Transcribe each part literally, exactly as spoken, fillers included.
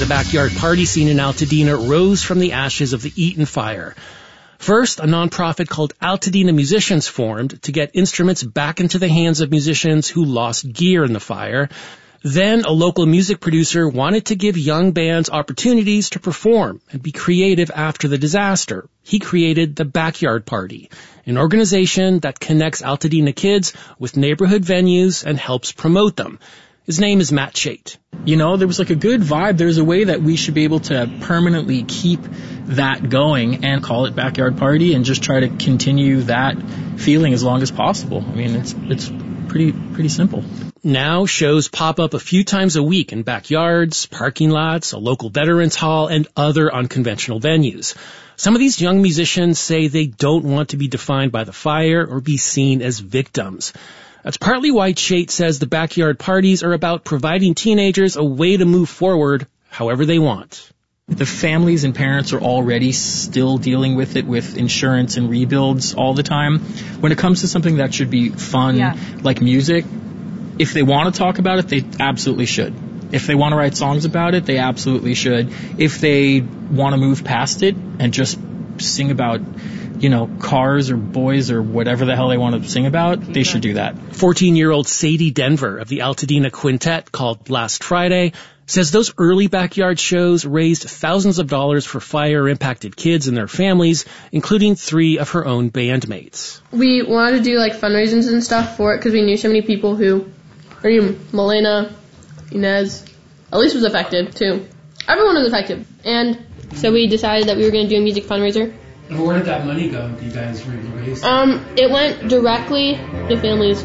the backyard party scene in Altadena rose from the ashes of the Eaton fire. First, a nonprofit called Altadena Musicians formed to get instruments back into the hands of musicians who lost gear in the fire. Then, a local music producer wanted to give young bands opportunities to perform and be creative after the disaster. He created the Backyard Party, an organization that connects Altadena kids with neighborhood venues and helps promote them. His name is Matt Chait. You know, there was like a good vibe. There's a way that we should be able to permanently keep that going and call it Backyard Party and just try to continue that feeling as long as possible. I mean, it's it's pretty pretty simple. Now shows pop up a few times a week in backyards, parking lots, a local veterans hall, and other unconventional venues. Some of these young musicians say they don't want to be defined by the fire or be seen as victims. That's partly why Chait says the backyard parties are about providing teenagers a way to move forward however they want. The families and parents are already still dealing with it with insurance and rebuilds all the time. When it comes to something that should be fun, yeah. like music, if they want to talk about it, they absolutely should. If they want to write songs about it, they absolutely should. If they want to move past it and just sing about, you know, cars or boys or whatever the hell they want to sing about, they should do that. fourteen-year-old Sadie Denver of the Altadena Quintet, called Last Friday, says those early backyard shows raised thousands of dollars for fire-impacted kids and their families, including three of her own bandmates. We wanted to do, like, fundraisers and stuff for it because we knew so many people who, or even Milena, Inez, Elise was affected, too. Everyone was affected. And so we decided that we were going to do a music fundraiser. And where did that money go? Do you guys raise? Um, it went directly to families.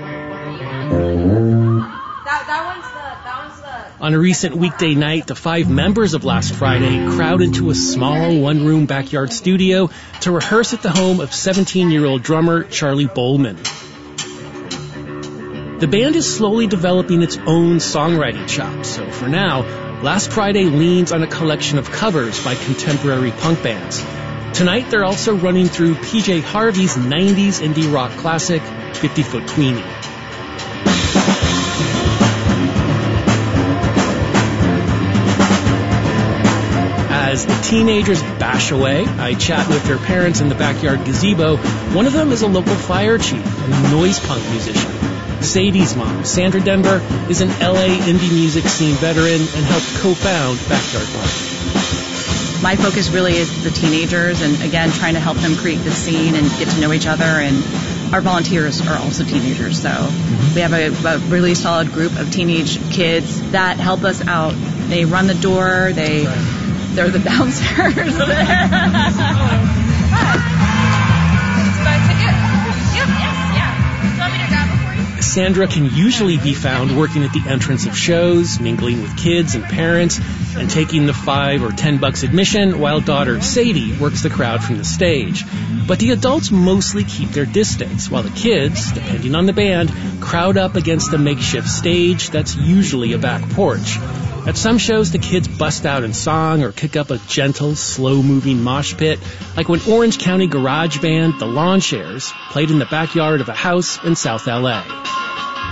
That, that one's the, that one's the... On a recent weekday night, the five members of Last Friday crowd into a small one-room backyard studio to rehearse at the home of seventeen-year-old drummer Charlie Bowman. The band is slowly developing its own songwriting chops, so for now, Last Friday leans on a collection of covers by contemporary punk bands. Tonight, they're also running through P J Harvey's nineties indie rock classic, fifty-foot Queenie. As the teenagers bash away, I chat with their parents in the backyard gazebo. One of them is a local fire chief and noise punk musician. Sadie's mom, Sandra Denver, is an L A indie music scene veteran and helped co-found Backyard Party. My focus really is the teenagers and, again, trying to help them create the scene and get to know each other. And our volunteers are also teenagers, so we have a, a really solid group of teenage kids that help us out. They run the door. They, they're the bouncers. Sandra can usually be found working at the entrance of shows, mingling with kids and parents, and taking the five or ten bucks admission, while daughter Sadie works the crowd from the stage. But the adults mostly keep their distance, while the kids, depending on the band, crowd up against the makeshift stage that's usually a back porch. At some shows, the kids bust out in song or kick up a gentle, slow-moving mosh pit, like when Orange County garage band The Lawn Chairs played in the backyard of a house in South L A.